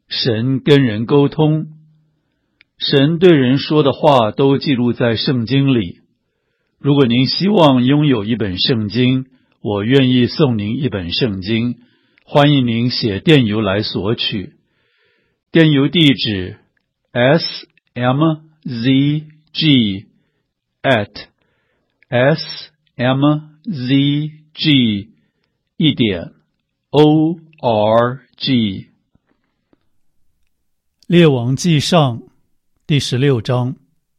神跟人沟通，神对人说的话都记录在圣经里。如果您希望拥有一本圣经，我愿意送您一本圣经，欢迎您写电邮来索取。电邮地址 s m z g at s m z g 一点 o r g。 列王纪上第十六章。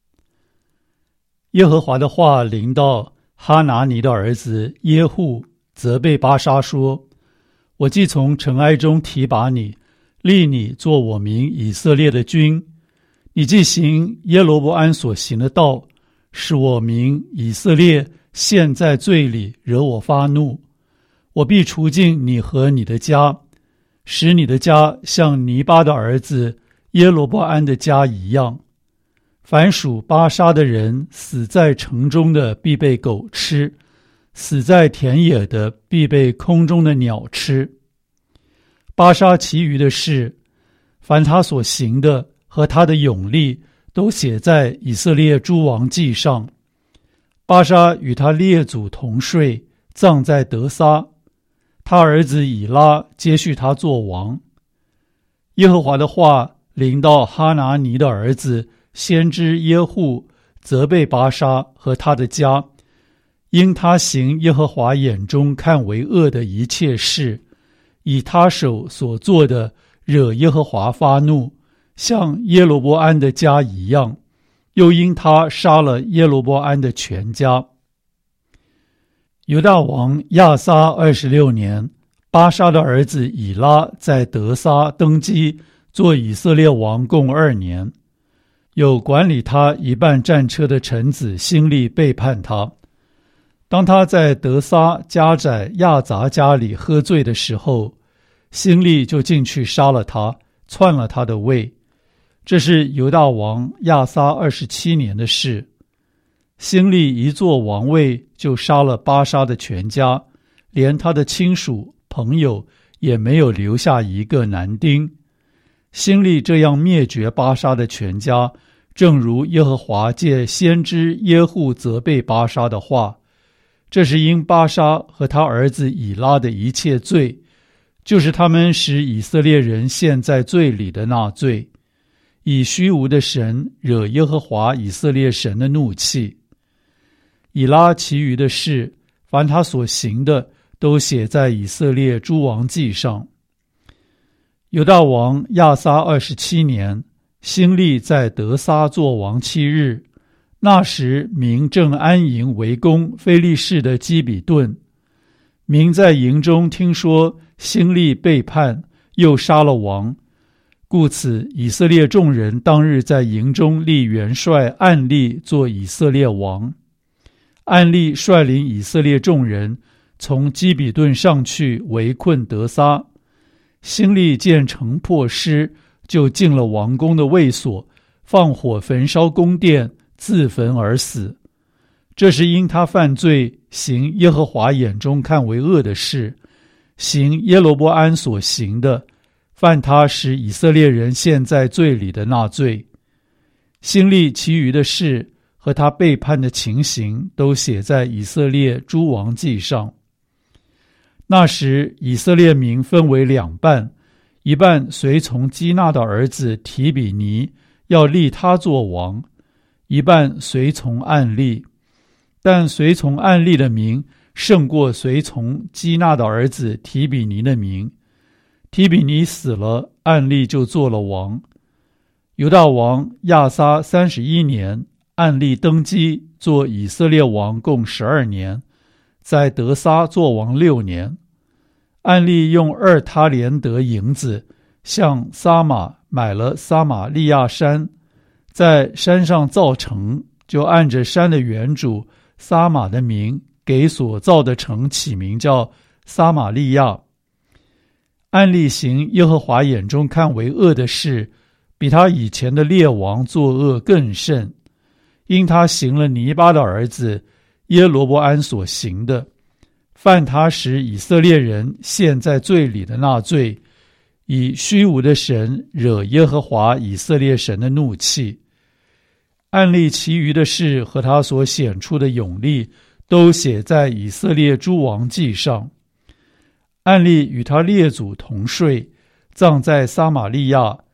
耶和华的话临到哈拿尼的儿子耶户，责备巴沙说：我既从尘埃中提拔你，立你做我民以色列的君，你既行耶罗波安所行的道，使我民以色列陷在罪里，惹我发怒，我必除尽你和你的家，使你的家像尼巴的儿子耶罗波安的家一样。凡属巴沙的人，死在城中的必被狗吃，死在田野的必被空中的鸟吃。巴沙其余的事，凡他所行的和他的勇力，都写在以色列诸王记上。巴沙与他列祖同睡，葬在德撒，他儿子以拉接续他做王。耶和华的话临到哈拿尼的儿子先知耶户，责备巴沙和他的家，因他行耶和华眼中看为恶的一切事，以他手所做的惹耶和华发怒，像耶罗波安的家一样，又因他杀了耶罗波安的全家。犹大王亚撒二十六年，巴沙的儿子以拉在德撒登基，做以色列王共二年。有管理他一半战车的臣子辛利背叛他。当他在德撒家宰亚杂家里喝醉的时候，辛利就进去杀了他，篡了他的位。这是犹大王亚撒二十七年的事。辛利一坐王位，就杀了巴沙的全家，连他的亲属朋友也没有留下一个男丁。辛利这样灭绝巴沙的全家，正如耶和华借先知耶户责备巴沙的话，这是因巴沙和他儿子以拉的一切罪，就是他们使以色列人陷在罪里的那罪，以虚无的神惹耶和华以色列神的怒气。以拉其余的事，凡他所行的，都写在以色列诸王记上。犹大王亚撒二十七年，辛利在德撒作王七日，那时民正安营围攻非利士的基比顿。民在营中听说辛利背叛，又杀了王，故此以色列众人当日在营中立元帅暗利做以色列王。暗利率领以色列众人从基比顿上去围困德撒。辛利见城破失，就进了王宫的卫所，放火焚烧宫殿，自焚而死。这是因他犯罪，行耶和华眼中看为恶的事，行耶罗波安所行的，犯他使以色列人陷在罪里的那罪。辛利其余的事和他背叛的情形，都写在以色列诸王记上。那时以色列民分为两半，一半随从基纳的儿子提比尼，要立他做王；一半随从暗利。但随从暗利的名胜过随从基纳的儿子提比尼的名。提比尼死了，暗利就做了王。犹大王亚撒三十一年，暗利登基，做以色列王共十二年，在德撒做王六年。暗利用二他连得银子，向撒玛买了撒玛利亚山，在山上造城，就按着山的原主撒玛的名，给所造的城起名叫撒玛利亚。暗利行耶和华眼中看为恶的事，比他以前的列王作恶更甚，因他行了尼巴的儿子耶罗波安所行的，犯他使以色列人陷在罪里的那罪， 以虚无的神惹耶和华以色列神的怒气。暗利其余的事和他所显出的勇力，都写在以色列诸王记上。暗利与他列祖同睡，葬在撒玛利亚，